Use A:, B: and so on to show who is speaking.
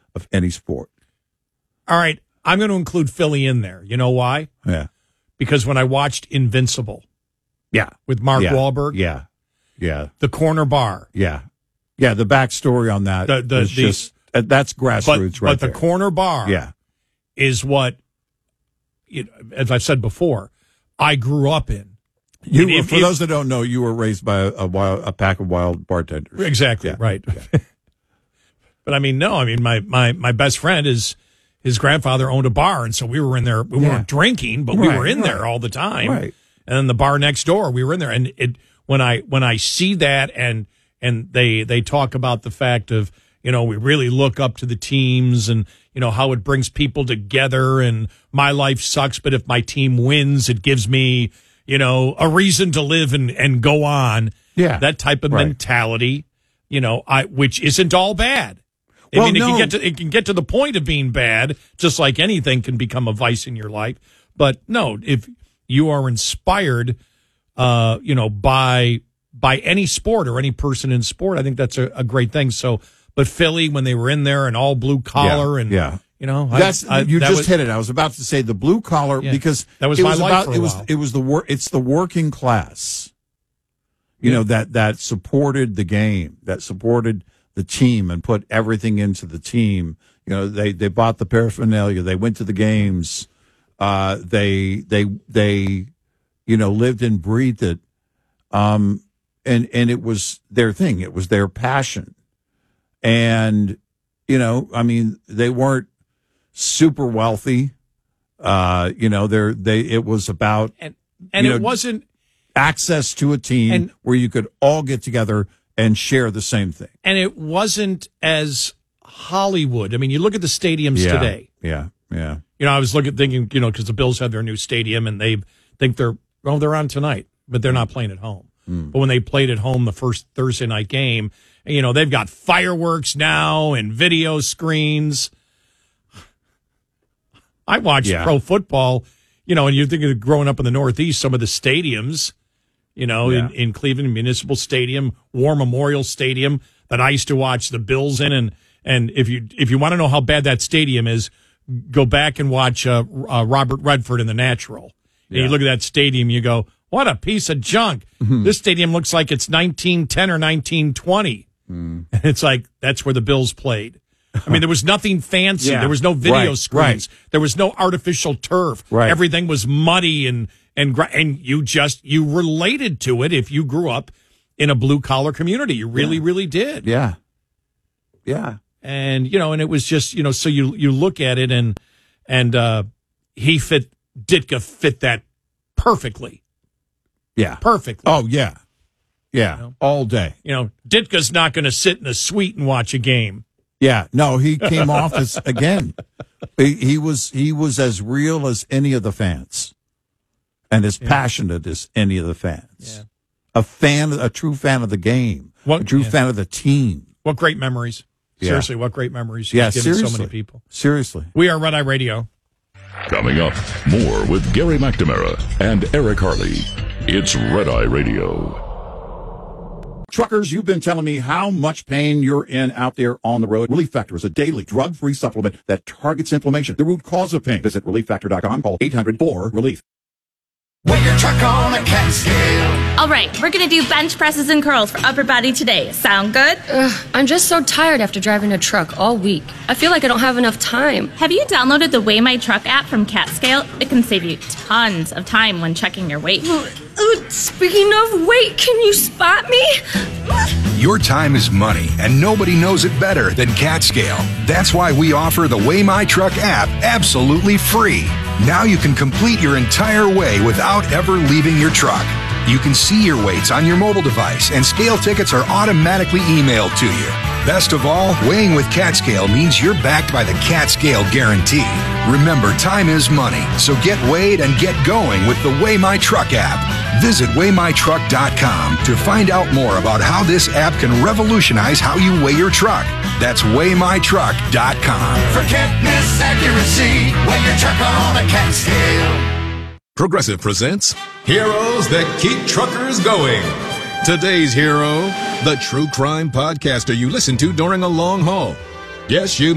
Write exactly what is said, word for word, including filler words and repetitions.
A: of any sport.
B: All right, I'm going to include Philly in there. You know why?
A: Yeah.
B: Because when I watched Invincible,
A: yeah,
B: with Mark
A: yeah.
B: Wahlberg,
A: yeah, yeah,
B: the corner bar,
A: yeah, yeah, the backstory on that
B: the, the,
A: is
B: the,
A: just uh, that's grassroots,
B: but,
A: right
B: But
A: there.
B: the corner bar,
A: yeah,
B: is what, you know, as I've said before, I grew up in.
A: You,
B: And if,
A: for
B: if,
A: those that don't know, you were raised by a, a, wild, a pack of wild bartenders.
B: Exactly,
A: yeah.
B: right. Yeah. But I mean, no, I mean, my, my, my best friend is, his grandfather owned a bar, and so we were in there. We
A: yeah.
B: weren't drinking, but we
A: right,
B: were in
A: right.
B: there all the time.
A: Right.
B: And then the bar next door, we were in there. And it, when I, when I see that and, and they, they talk about the fact of, you know, we really look up to the teams and, you know, how it brings people together, and my life sucks, but if my team wins, it gives me, you know, a reason to live and, and go on.
A: Yeah.
B: That type of
A: right.
B: mentality, you know, I, which isn't all bad. I
A: Well,
B: mean, it
A: no.
B: can get to it can get to the point of being bad, just like anything can become a vice in your life. But no, if you are inspired, uh, you know, by by any sport or any person in sport, I think that's a, a great thing. So, but Philly, when they were in there and all blue collar,
A: yeah,
B: and
A: yeah.
B: you know,
A: that's
B: I, I,
A: you
B: that
A: just
B: was,
A: hit it. I was about to say the blue collar
B: yeah,
A: because
B: that was
A: it
B: my
A: was
B: life
A: about
B: for a
A: it was
B: while.
A: it was the work. It's the working class, you
B: yeah.
A: know, that that supported the game, that supported the team and put everything into the team. You know, they, they bought the paraphernalia. They went to the games. Uh, they, they, they, you know, lived and breathed it. Um, and, and it was their thing. It was their passion. And, you know, I mean, they weren't super wealthy. Uh, you know, they're, they, it was about,
B: and, and it
A: know,
B: wasn't
A: access to a team
B: and,
A: where you could all get together and share the same thing.
B: And it wasn't as Hollywood. I mean, you look at the stadiums
A: yeah,
B: today.
A: Yeah, yeah.
B: You know, I was looking, thinking, you know, because the Bills have their new stadium, and they think they're, well, they're on tonight, but they're not playing at home. Mm. But when they played at home the first Thursday night game, you know, they've got fireworks now and video screens. I watched yeah. pro football, you know, and you think of growing up in the Northeast, some of the stadiums, you know, yeah. in, in Cleveland, Municipal Stadium, War Memorial Stadium that I used to watch the Bills in. And, and if you, if you want to know how bad that stadium is, go back and watch uh, uh, Robert Redford in The Natural. And yeah. you look at that stadium, you go, what a piece of junk. Mm-hmm. This stadium looks like it's nineteen ten or nineteen twenty. Mm. And it's like, that's where the Bills played. I mean, there was nothing fancy.
A: Yeah.
B: There was no video
A: right.
B: screens.
A: Right.
B: There was no artificial turf.
A: Right.
B: Everything was muddy and, and, and you just, you related to it if you grew up in a blue collar community. You really,
A: yeah.
B: really did.
A: Yeah. Yeah.
B: And, you know, and it was just, you know, so you, you look at it and, and, uh, he fit, Ditka fit that perfectly.
A: Yeah.
B: Perfectly.
A: Oh, yeah. Yeah.
B: You know?
A: All day.
B: You know, Ditka's not going to sit in a suite and watch a game.
A: Yeah. No, he came off as, again, he, he was, he was as real as any of the fans and as yeah. passionate as any of the fans.
B: Yeah.
A: A fan, a true fan of the game,
B: what,
A: a true
B: yeah.
A: fan of the team.
B: What great memories.
A: Yeah.
B: Seriously, what great memories.
A: Yeah,
B: He's given
A: seriously.
B: so many people.
A: Seriously.
B: We are Red Eye Radio.
C: Coming up, more with Gary McNamara and Eric Harley. It's Red Eye Radio.
A: Truckers, you've been telling me how much pain you're in out there on the road. Relief Factor is a daily drug-free supplement that targets inflammation, the root cause of pain. Visit relief factor dot com. Call eight hundred four relief.
D: Weigh your truck on a cat scale.
E: All right, we're going to do bench presses and curls for upper body today. Sound good?
F: Ugh, I'm just so tired after driving a truck all week. I feel like I don't have enough time.
E: Have you downloaded the Weigh My Truck app from CatScale? It can save you tons of time when checking your weight.
F: Uh, uh, speaking of weight, can you spot me?
D: Your time is money, and nobody knows it better than CatScale. That's why we offer the Weigh My Truck app absolutely free. Now you can complete your entire weigh without ever leaving your truck. You can see your weights on your mobile device, and scale tickets are automatically emailed to you. Best of all, weighing with CatScale means you're backed by the CatScale Guarantee. Remember, time is money, so get weighed and get going with the Weigh My Truck app. Visit weigh my truck dot com to find out more about how this app can revolutionize how you weigh your truck. That's weigh my truck dot com.
G: Forget miss accuracy, weigh your truck on a cat scale.
H: Progressive presents Heroes That Keep Truckers Going. Today's hero, the true crime podcaster you listen to during a long haul. Yes, you